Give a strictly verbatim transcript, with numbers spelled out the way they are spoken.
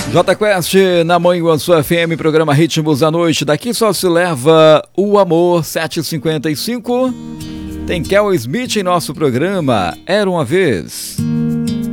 J Quest na Manhã Sua F M, programa Ritmos da Noite. Daqui só se leva o amor. Sete e cinquenta e cinco. Tem Kel Smith em nosso programa. Era uma vez.